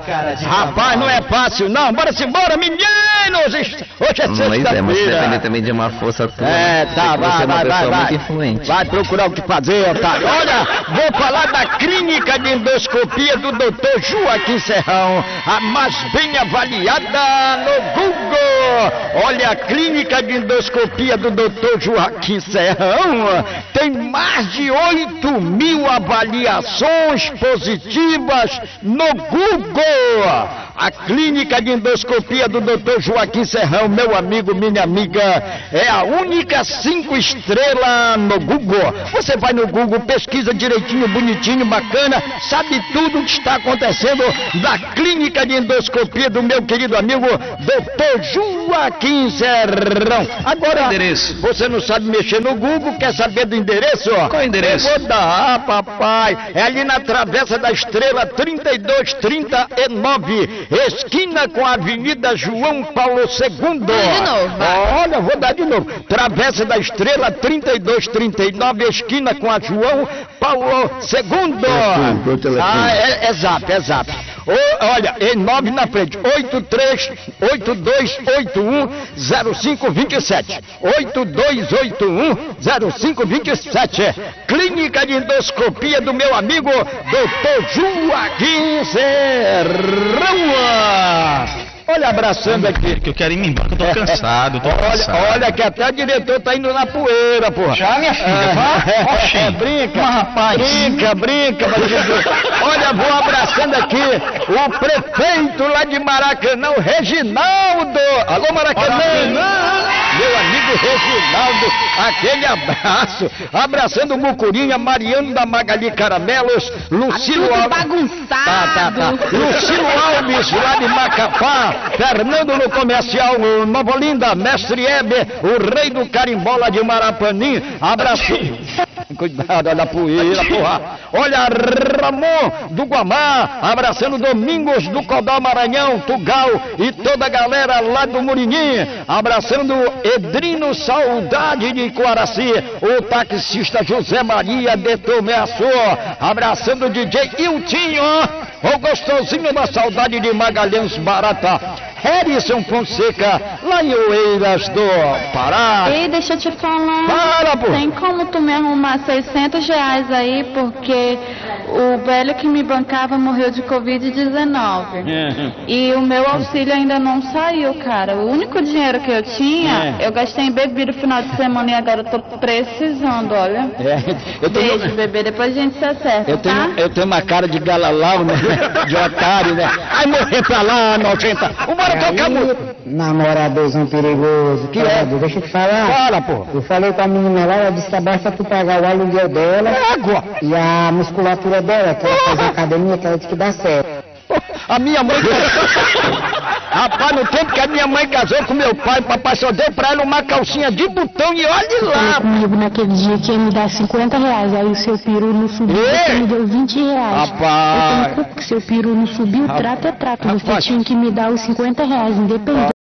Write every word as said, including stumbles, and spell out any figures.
cara de Rapaz, não é fácil não. Bora se embora, meninos. Hoje é Mas é, mas você depende sexta-feira. também de uma força tua. É, Sei tá, que vai, você é uma vai, vai, pessoa vai. muito influente. Vai procurar o que fazer, otário. Olha, vou falar da clínica de endoscopia do doutor Joaquim Serrão, a mais bem avaliada no Google. Olha, a clínica de endoscopia do doutor Joaquim Serrão tem mais de oito mil avaliações positivas no Google. A clínica de endoscopia do doutor Joaquim Serrão, meu amigo, minha amiga, é a única cinco estrelas no Google. Você vai no Google, pesquisa direitinho, bonitinho, bacana, sabe tudo o que está acontecendo na clínica de endoscopia do meu querido amigo doutor Joaquim Serrão. Agora, endereço? Você não sabe mexer no Google, quer saber do endereço? Qual é o endereço? Eu vou dar, papai. É ali na Travessa da Estrela, trinta e dois trinta e nove, esquina com a Avenida João Paulo segundo. De novo, vai. Olha, vou dar de novo. Travessa da Estrela, trinta e dois trinta e nove, esquina com a João Paulo segundo. Telefone, qual o telefone? Ah, é, é zap, é zap. O, olha, é nove na frente, oito três oito dois oito um zero cinco dois sete, oito dois oito um zero cinco dois sete, clínica de endoscopia do meu amigo doutor Joaquim Serrão. Olha, abraçando aqui. Que eu quero ir embora, que eu tô cansado, eu tô Olha, cansado. olha que até o diretor tá indo na poeira, porra. Já, minha filha, vá. É, Oxi. é, brinca, Mas, rapaz. brinca, brinca, mas... Olha, vou abraçando aqui o prefeito lá de Maracanã, o Reginaldo. Alô, Maracanã. Meu amigo Reginaldo, aquele abraço. Abraçando o Mucurinha, Mariano da Magali Caramelos, Lucilo Tudo Alves. bagunçado. Tá, tá, tá. Lucilo Alves, lá de Macapá, Fernando no Comercial Nova Olinda, Mestre Heber, o rei do carimbola de Marapanim, abraço. Cuidado, olha a poeira, porra. Olha, Ramon do Guamá, abraçando Domingos do Codó Maranhão, Tugal e toda a galera lá do Murinim, abraçando Edrino Saudade de Coaraci, o taxista José Maria de Tomé Açor, abraçando o D J Iltinho, o gostosinho da saudade de Magalhães Barata, Harrison Fonseca, lá em Oeiras do Pará. Ei, deixa eu te falar. Para, pô. Tem como tu me arrumar seiscentos reais aí, porque o velho que me bancava morreu de covid dezenove. E o meu auxílio ainda não saiu, cara. O único dinheiro que eu tinha, É. eu gastei em bebida no final de semana e agora eu tô precisando, olha. É, eu tenho, Beijo, bebê. Depois a gente se acerta, eu, tenho, tá? eu tenho uma cara de galalau, né? De otário, né? Ai, morrer pra lá, nojenta. Vambora tocar música. Namoradozão perigoso, Que credo, é? deixa eu te falar. Fala, pô. Eu falei com a menina lá, ela disse que basta tu pagar o aluguel dela Água. e a musculatura dela, que ela faz academia, que ela disse que dá certo. A minha mãe... Rapaz, no tempo que a minha mãe casou com meu pai, o papai só deu pra ela uma calcinha de botão e olhe lá. Comigo naquele dia que ia me dar cinquenta reais, aí o seu peru não subiu, Ei! você me deu vinte reais. Rapaz. Eu tenho culpa que seu peru não subiu, trato é trato, você Rapaz. tinha que me dar os cinquenta reais, independente.